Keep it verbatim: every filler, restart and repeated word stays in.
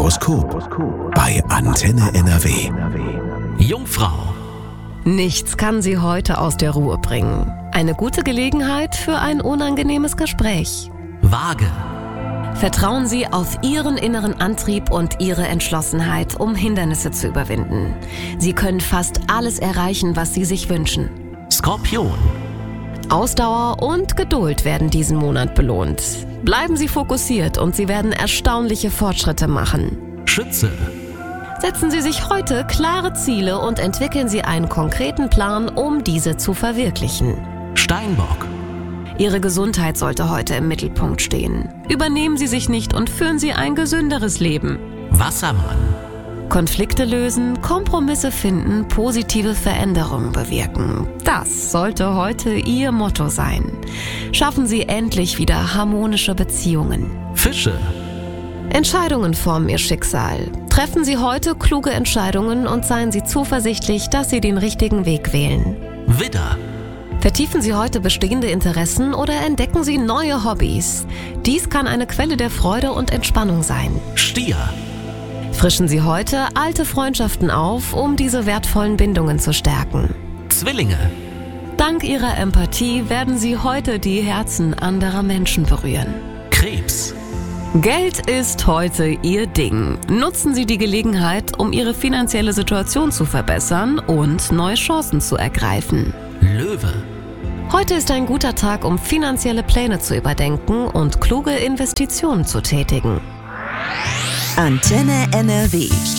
Horoskop bei Antenne N R W. Jungfrau. Nichts kann Sie heute aus der Ruhe bringen. Eine gute Gelegenheit für ein unangenehmes Gespräch. Waage. Vertrauen Sie auf Ihren inneren Antrieb und Ihre Entschlossenheit, um Hindernisse zu überwinden. Sie können fast alles erreichen, was Sie sich wünschen. Skorpion. Ausdauer und Geduld werden diesen Monat belohnt. Bleiben Sie fokussiert und Sie werden erstaunliche Fortschritte machen. Schütze. Setzen Sie sich heute klare Ziele und entwickeln Sie einen konkreten Plan, um diese zu verwirklichen. Steinbock. Ihre Gesundheit sollte heute im Mittelpunkt stehen. Übernehmen Sie sich nicht und führen Sie ein gesünderes Leben. Wassermann. Konflikte lösen, Kompromisse finden, positive Veränderungen bewirken. Das sollte heute Ihr Motto sein. Schaffen Sie endlich wieder harmonische Beziehungen. Fische. Entscheidungen formen Ihr Schicksal. Treffen Sie heute kluge Entscheidungen und seien Sie zuversichtlich, dass Sie den richtigen Weg wählen. Widder. Vertiefen Sie heute bestehende Interessen oder entdecken Sie neue Hobbys. Dies kann eine Quelle der Freude und Entspannung sein. Stier. Frischen Sie heute alte Freundschaften auf, um diese wertvollen Bindungen zu stärken. Zwillinge. Dank Ihrer Empathie werden Sie heute die Herzen anderer Menschen berühren. Krebs. Geld ist heute Ihr Ding. Nutzen Sie die Gelegenheit, um Ihre finanzielle Situation zu verbessern und neue Chancen zu ergreifen. Löwe. Heute ist ein guter Tag, um finanzielle Pläne zu überdenken und kluge Investitionen zu tätigen. Antenne N R W.